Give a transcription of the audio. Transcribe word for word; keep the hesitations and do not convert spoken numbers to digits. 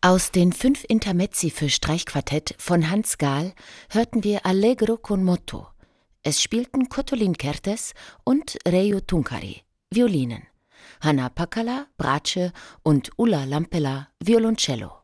Aus den fünf Intermezzi für Streichquartett von Hans Gahl hörten wir Allegro con moto. Es spielten Kottolin Kertész und Reijo Tunkari, Violinen, Hanna Pakala, Bratsche und Ulla Lampeller, Violoncello.